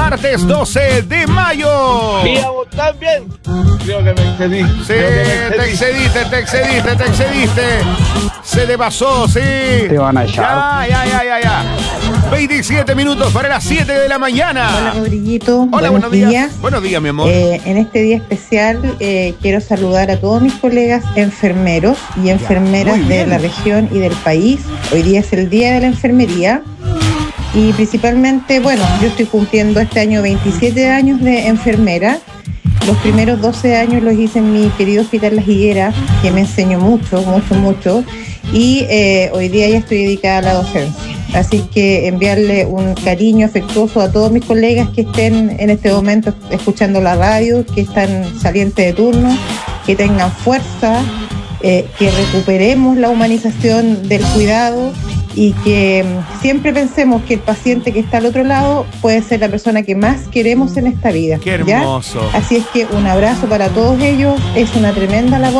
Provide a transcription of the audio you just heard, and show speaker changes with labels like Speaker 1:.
Speaker 1: martes 12 de mayo.
Speaker 2: Digamos también. Creo que me excedí.
Speaker 1: Sí, te excediste. Se te pasó, sí.
Speaker 3: Te van a echar.
Speaker 1: Ya. 27 minutos para las 7 de la mañana.
Speaker 4: Hola, Rodriguito.
Speaker 1: Hola, buenos días. Buenos días, mi amor.
Speaker 4: En este día especial quiero saludar a todos mis colegas enfermeros y enfermeras de la región y del país. Hoy día es el Día de la Enfermería. Y principalmente, bueno, yo estoy cumpliendo este año 27 años de enfermera. Los primeros 12 años los hice en mi querido Hospital Las Higueras, que me enseñó mucho. Y hoy día ya estoy dedicada a la docencia. Así que enviarle un cariño afectuoso a todos mis colegas que estén en este momento escuchando la radio, que están salientes de turno, que tengan fuerza, que recuperemos la humanización del cuidado y que siempre pensemos que el paciente que está al otro lado puede ser la persona que más queremos en esta vida.
Speaker 1: ¡Qué hermoso!
Speaker 4: ¿Ya? Así es que un abrazo para todos ellos, es una tremenda labor.